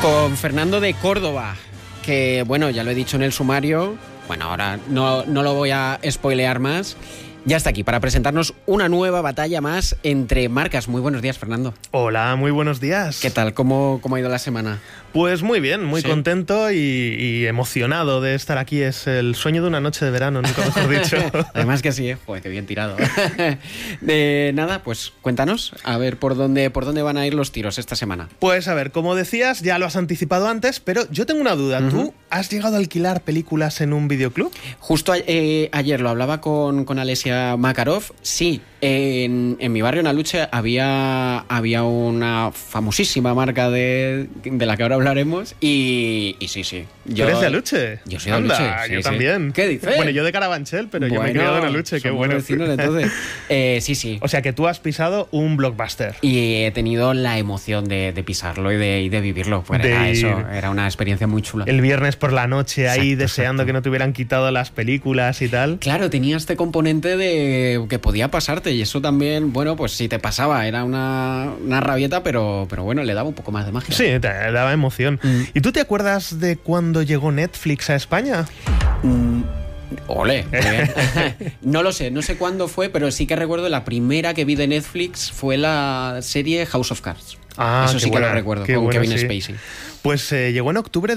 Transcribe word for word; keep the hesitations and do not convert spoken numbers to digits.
Con Fernando de Córdoba, que bueno, ya lo he dicho en el sumario, bueno, ahora no, no lo voy a spoilear más. Ya está aquí para presentarnos una nueva batalla más entre marcas. Muy buenos días, Fernando. Hola, muy buenos días. ¿Qué tal? ¿Cómo, cómo ha ido la semana? Pues muy bien, muy ¿Sí? contento y, y emocionado de estar aquí. Es el sueño de una noche de verano, nunca mejor dicho. Además que sí, ¿eh? Joder, qué bien tirado. De nada, pues cuéntanos, a ver por dónde, por dónde van a ir los tiros esta semana. Pues a ver, como decías, ya lo has anticipado antes, pero yo tengo una duda. Uh-huh. ¿Tú has llegado a alquilar películas en un videoclub? Justo eh, ayer lo hablaba con, con Alesia Makarov. Sí, en, en mi barrio, en Aluche, había, había una famosísima marca de, de la que ahora hablaremos y, y sí, sí. Yo, ¿Tú eres de Aluche? Yo soy de Anda, Aluche. Sí, yo sí. también. ¿Qué dices? Bueno, yo de Carabanchel, pero bueno, yo me he criado en Aluche, qué bueno. Vecinos, entonces. eh, sí, sí. O sea que tú has pisado un blockbuster. Y he tenido la emoción de, de pisarlo y de, y de vivirlo. Pues de era ir. eso, era una experiencia muy chula. El viernes por la noche ahí exacto, deseando exacto. que no te hubieran quitado las películas y tal. Claro, tenía este componente de que podía pasarte y eso también, bueno, pues si te pasaba, era una, una rabieta, pero, pero bueno, le daba un poco más de magia. Sí, te daba emoción. Mm. ¿Y tú te acuerdas de cuando llegó Netflix a España? Mm. Ole, muy bien. No lo sé, no sé cuándo fue, pero sí que recuerdo la primera que vi de Netflix fue la serie House of Cards. Ah, eso sí buena, que lo recuerdo, con bueno, Kevin sí. Spacey. Pues eh, llegó en octubre